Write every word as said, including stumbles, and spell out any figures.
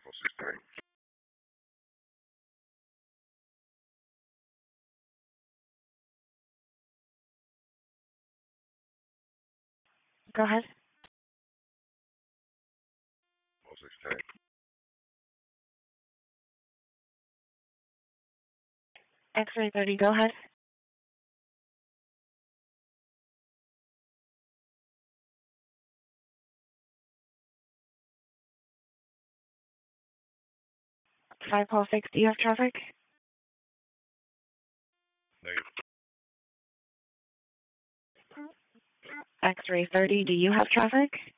Go ahead. X-ray thirty, go ahead. five Paul six, do you have traffic? X-ray thirty, do you have traffic?